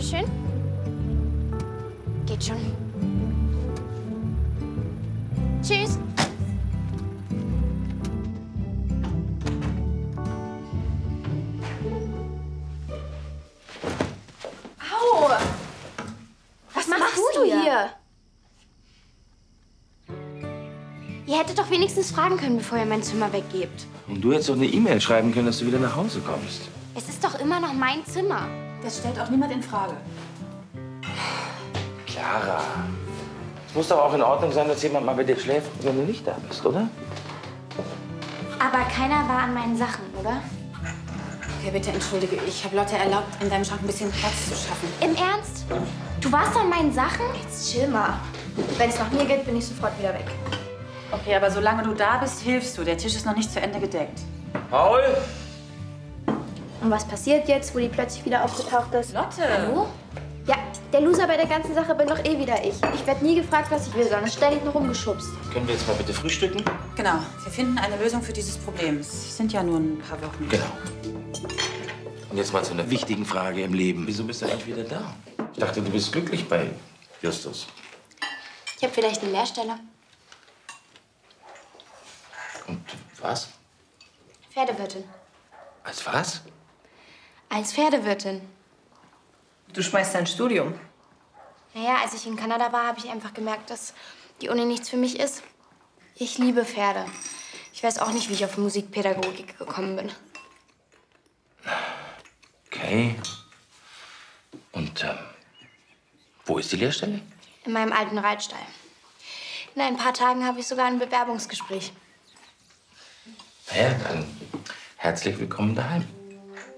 Bitteschön. Geht schon. Tschüss. Au! Was machst du hier? Ihr hättet doch wenigstens fragen können, bevor ihr mein Zimmer weggebt. Und du hättest doch eine E-Mail schreiben können, dass du wieder nach Hause kommst. Es ist doch immer noch mein Zimmer. Das stellt auch niemand in Frage. Clara, es muss doch auch in Ordnung sein, dass jemand mal bei dir schläft, wenn du nicht da bist, oder? Aber keiner war an meinen Sachen, oder? Okay, bitte entschuldige. Ich habe Lotte erlaubt, in deinem Schrank ein bisschen Platz zu schaffen. Im Ernst? Du warst an meinen Sachen? Jetzt chill mal. Wenn es nach mir geht, bin ich sofort wieder weg. Okay, aber solange du da bist, hilfst du. Der Tisch ist noch nicht zu Ende gedeckt. Paul! Und was passiert jetzt, wo die plötzlich wieder aufgetaucht ist? Lotte! Hallo? Ja, der Loser bei der ganzen Sache bin doch eh wieder ich. Ich werde nie gefragt, was ich will, sondern ständig nur rumgeschubst. Können wir jetzt mal bitte frühstücken? Genau, wir finden eine Lösung für dieses Problem. Es sind ja nur ein paar Wochen. Genau. Und jetzt mal zu einer wichtigen Frage im Leben. Wieso bist du eigentlich wieder da? Ich dachte, du bist glücklich bei Justus. Ich habe vielleicht eine Lehrstelle. Und was? Pferdewirtin. Als was? Als Pferdewirtin. Du schmeißt dein Studium. Naja, als ich in Kanada war, habe ich einfach gemerkt, dass die Uni nichts für mich ist. Ich liebe Pferde. Ich weiß auch nicht, wie ich auf Musikpädagogik gekommen bin. Okay. Und wo ist die Lehrstelle? In meinem alten Reitstall. In ein paar Tagen habe ich sogar ein Bewerbungsgespräch. Na ja, dann herzlich willkommen daheim.